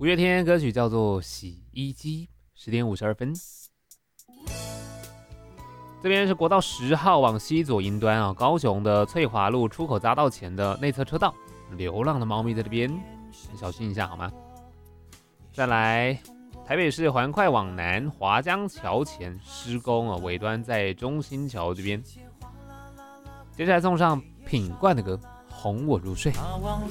五月天歌曲叫做《洗衣机》，10:52。这边是国道10号往西左营端啊，高雄的翠华路出口匝道前的内侧车道，流浪的猫咪在这边，小心一下好吗？再来，台北市环快往南华江桥前施工啊，尾端在中心桥这边。接下来送上品冠的歌《哄我入睡》。 往